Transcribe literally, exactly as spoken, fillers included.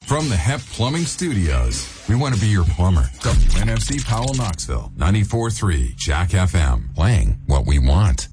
From the Hep Plumbing Studios, we want to be your plumber. W N F C Powell, Knoxville, ninety-four point three Jack F M, playing what we want.